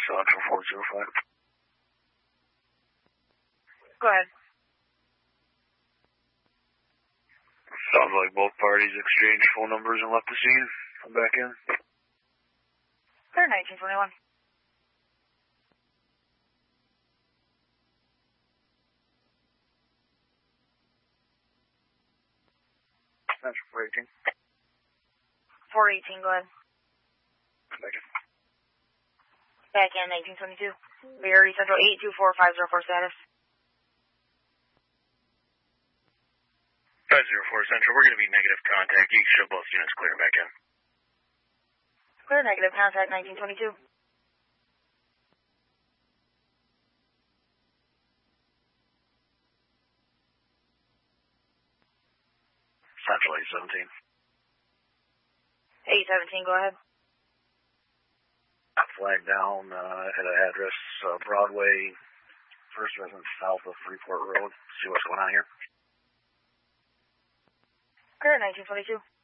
Central 405. Go ahead. Sounds like both parties exchanged phone numbers and left the scene. I'm back in. Clear 1921. Central 418. 418, go ahead. Back in. Back in 1922. Barry Central 824-504 status. 504 Central, we're going to be negative contact. You can show both units clear. Back in. Clear negative contact 1922. Central 817. 817, go ahead. Flag down at an address, Broadway, first residence south of Freeport Road. See what's going on here. Clear 1922.